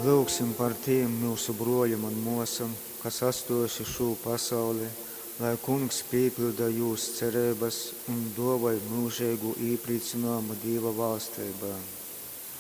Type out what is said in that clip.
Lūksim par tiem mūsu broļiem un mūsam, kas astojuši šo pasauli, lai Kungs piepilda jūsu cerības un dāvāj mūžīgu iepriecinājumu Dieva valstībā.